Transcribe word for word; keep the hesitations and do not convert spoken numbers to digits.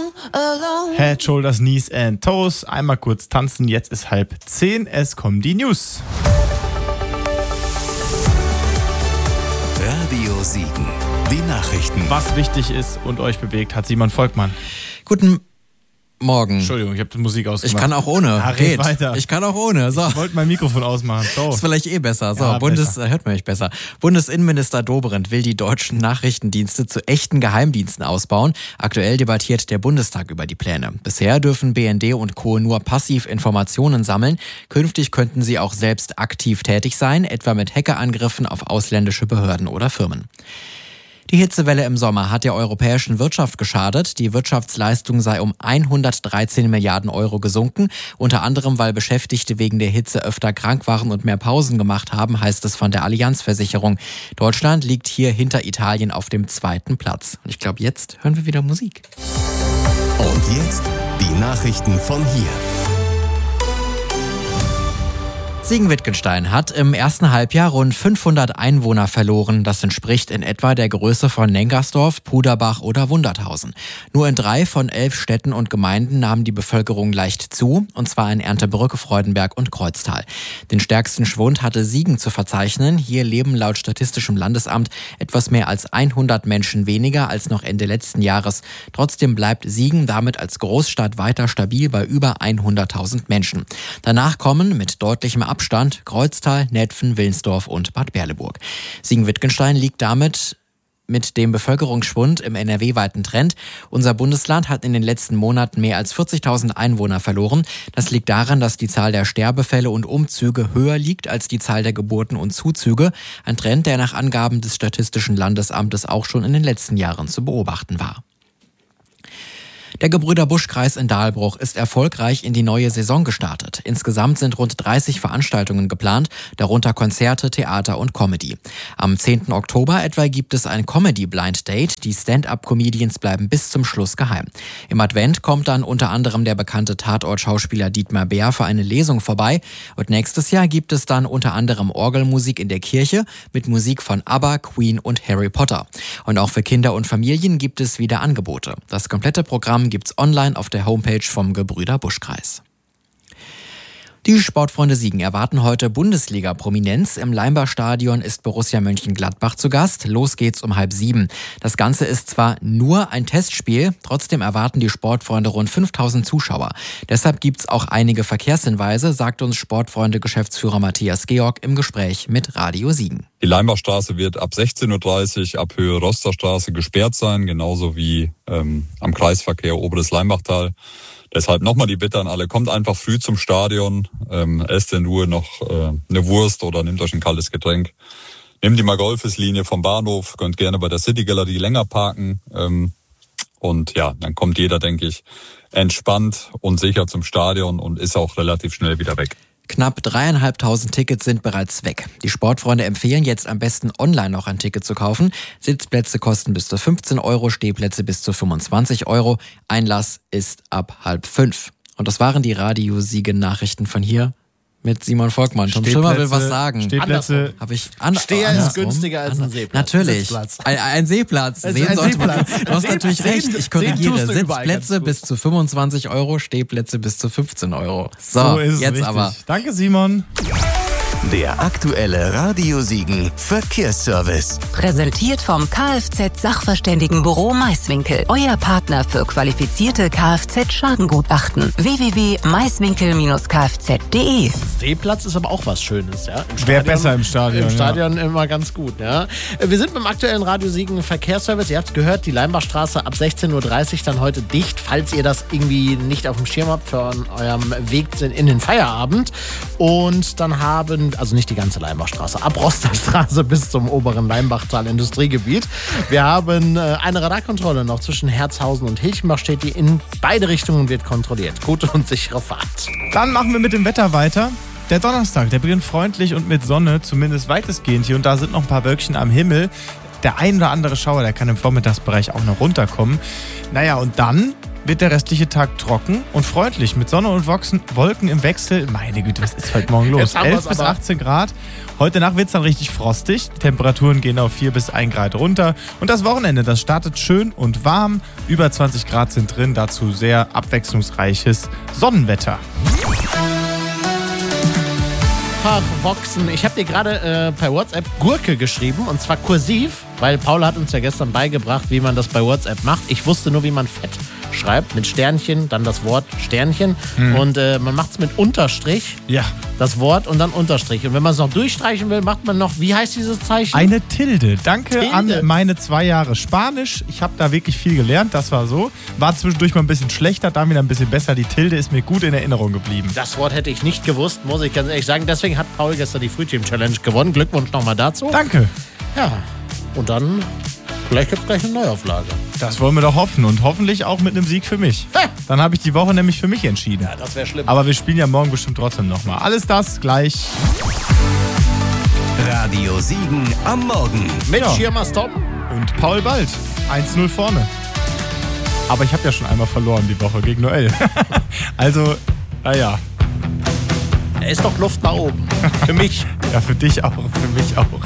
Head, Shoulders, Knees and Toes. Einmal kurz tanzen, jetzt ist halb zehn, es kommen die News. Radio Siegen, die Nachrichten. Was wichtig ist und euch bewegt, hat Simon Volkmann. Guten Morgen. Entschuldigung, ich habe die Musik ausgemacht. Ich kann auch ohne. Ja, red weiter. Ich kann auch ohne. So. Ich wollte mein Mikrofon ausmachen. So. Ist vielleicht eh besser. So, Ja, Bundes, besser. hört man mich besser. Bundesinnenminister Dobrindt will die deutschen Nachrichtendienste zu echten Geheimdiensten ausbauen. Aktuell debattiert der Bundestag über die Pläne. Bisher dürfen B N D und Co. nur passiv Informationen sammeln. Künftig könnten sie auch selbst aktiv tätig sein, etwa mit Hackerangriffen auf ausländische Behörden oder Firmen. Die Hitzewelle im Sommer hat der europäischen Wirtschaft geschadet. Die Wirtschaftsleistung sei um hundertdreizehn Milliarden Euro gesunken. Unter anderem, weil Beschäftigte wegen der Hitze öfter krank waren und mehr Pausen gemacht haben, heißt es von der Allianz-Versicherung. Deutschland liegt hier hinter Italien auf dem zweiten Platz. Und ich glaube, jetzt hören wir wieder Musik. Und jetzt die Nachrichten von hier. Siegen-Wittgenstein hat im ersten Halbjahr rund fünfhundert Einwohner verloren. Das entspricht in etwa der Größe von Nengersdorf, Puderbach oder Wunderthausen. Nur in drei von elf Städten und Gemeinden nahm die Bevölkerung leicht zu, und zwar in Erndtebrück, Freudenberg und Kreuztal. Den stärksten Schwund hatte Siegen zu verzeichnen. Hier leben laut Statistischem Landesamt etwas mehr als hundert Menschen weniger als noch Ende letzten Jahres. Trotzdem bleibt Siegen damit als Großstadt weiter stabil bei über hunderttausend Menschen. Danach kommen mit deutlichem Abstand Abstand Kreuztal, Netphen, Wilnsdorf und Bad Berleburg. Siegen-Wittgenstein liegt damit mit dem Bevölkerungsschwund im N R W-weiten Trend. Unser Bundesland hat in den letzten Monaten mehr als vierzigtausend Einwohner verloren. Das liegt daran, dass die Zahl der Sterbefälle und Umzüge höher liegt als die Zahl der Geburten und Zuzüge. Ein Trend, der nach Angaben des Statistischen Landesamtes auch schon in den letzten Jahren zu beobachten war. Der Gebrüder-Busch-Kreis in Dahlbruch ist erfolgreich in die neue Saison gestartet. Insgesamt sind rund dreißig Veranstaltungen geplant, darunter Konzerte, Theater und Comedy. Am zehnten Oktober etwa gibt es ein Comedy-Blind-Date. Die Stand-up-Comedians bleiben bis zum Schluss geheim. Im Advent kommt dann unter anderem der bekannte Tatort-Schauspieler Dietmar Bär für eine Lesung vorbei. Und nächstes Jahr gibt es dann unter anderem Orgelmusik in der Kirche mit Musik von ABBA, Queen und Harry Potter. Und auch für Kinder und Familien gibt es wieder Angebote. Das komplette Programm gibt's online auf der Homepage vom Gebrüder-Busch-Kreis. Die Sportfreunde Siegen erwarten heute Bundesliga-Prominenz. Im Leimbach-Stadion ist Borussia Mönchengladbach zu Gast. Los geht's um halb sieben. Das Ganze ist zwar nur ein Testspiel, trotzdem erwarten die Sportfreunde rund fünftausend Zuschauer. Deshalb gibt's auch einige Verkehrshinweise, sagt uns Sportfreunde-Geschäftsführer Matthias Georg im Gespräch mit Radio Siegen. Die Leimbachstraße wird ab sechzehn Uhr dreißig ab Höhe Rosterstraße gesperrt sein, genauso wie ähm, am Kreisverkehr Oberes Leimbachtal. Deshalb nochmal die Bitte an alle, kommt einfach früh zum Stadion, ähm, esst in Ruhe noch äh, eine Wurst oder nehmt euch ein kaltes Getränk. Nehmt die Magolfes-Linie vom Bahnhof, könnt gerne bei der City-Galerie länger parken. Ähm, und ja, dann kommt jeder, denke ich, entspannt und sicher zum Stadion und ist auch relativ schnell wieder weg. Knapp dreieinhalbtausend Tickets sind bereits weg. Die Sportfreunde empfehlen jetzt am besten online noch ein Ticket zu kaufen. Sitzplätze kosten bis zu fünfzehn Euro, Stehplätze bis zu fünfundzwanzig Euro. Einlass ist ab halb fünf. Und das waren die Radio-Siegen-Nachrichten von hier mit Simon Volkmann. Tom Schimmer will was sagen. Stehplätze. Habe ich an, Steher ist günstiger als ein Seeplatz. Natürlich. Sitzplatz. Ein, ein Seeplatz. Also Sehen ein sollte man. Seeplatz. Du hast natürlich Sehen- recht. Ich sehen korrigiere. tust du überall ganz Sitzplätze gut. bis zu fünfundzwanzig Euro, Stehplätze bis zu fünfzehn Euro. So, So ist es jetzt richtig. aber. Danke, Simon. Der aktuelle Radio Siegen Verkehrsservice. Präsentiert vom Kfz-Sachverständigenbüro Maiswinkel. Euer Partner für qualifizierte Kfz-Schadengutachten. w w w punkt maiswinkel Bindestrich kfz punkt de. Seeplatz ist aber auch was Schönes, ja. Im Wäre besser im Stadion, Im ja. Stadion immer ganz gut, ja. Wir sind beim aktuellen Radio Siegen Verkehrsservice. Ihr habt gehört, die Leimbachstraße ab sechzehn Uhr dreißig dann heute dicht, falls ihr das irgendwie nicht auf dem Schirm habt für eurem Weg in den Feierabend. Und dann haben, also nicht die ganze Leimbachstraße, ab Rosterstraße bis zum oberen Leimbachtal Industriegebiet. Wir haben äh, eine Radarkontrolle noch zwischen Herzhausen und Hilchenbach, steht die in beide Richtungen, wird kontrolliert. Gute und sichere Fahrt. Dann machen wir mit dem Wetter weiter. Der Donnerstag, der beginnt freundlich und mit Sonne, zumindest weitestgehend hier. Und da sind noch ein paar Wölkchen am Himmel. Der ein oder andere Schauer, der kann im Vormittagsbereich auch noch runterkommen. Naja, und dann wird der restliche Tag trocken und freundlich mit Sonne und Wolken im Wechsel. Meine Güte, was ist heute Morgen los? elf bis achtzehn Grad. Heute Nacht wird es dann richtig frostig. Die Temperaturen gehen auf vier bis ein Grad runter. Und das Wochenende, das startet schön und warm. Über zwanzig Grad sind drin. Dazu sehr abwechslungsreiches Sonnenwetter. Ach, Voxen. Ich habe dir gerade äh, per WhatsApp Gurke geschrieben und zwar kursiv, weil Paul hat uns ja gestern beigebracht, wie man das bei WhatsApp macht. Ich wusste nur, wie man Fett schreibt, mit Sternchen, dann das Wort Sternchen hm. und äh, man macht es mit Unterstrich, ja. das Wort und dann Unterstrich. Und wenn man es noch durchstreichen will, macht man noch, wie heißt dieses Zeichen? Eine Tilde. Danke Tilde. an meine zwei Jahre Spanisch. Ich habe da wirklich viel gelernt, das war so. War zwischendurch mal ein bisschen schlechter, dann wieder ein bisschen besser. Die Tilde ist mir gut in Erinnerung geblieben. Das Wort hätte ich nicht gewusst, muss ich ganz ehrlich sagen. Deswegen hat Paul gestern die Frühteam-Challenge gewonnen. Glückwunsch nochmal dazu. Danke. Ja, und dann, vielleicht gibt es gleich eine Neuauflage. Das wollen wir doch hoffen und hoffentlich auch mit einem Sieg für mich. Ha! Dann habe ich die Woche nämlich für mich entschieden. Ja, das wäre schlimm. Aber wir spielen ja morgen bestimmt trotzdem nochmal. Alles das gleich. Radio Siegen am Morgen. Mit Ja. Schirmer Stop. Und Paul Bald. eins null vorne. Aber ich habe ja schon einmal verloren die Woche gegen Noel. Also, naja. Da ist doch Luft nach oben. Für mich. Ja, für dich auch, für mich auch.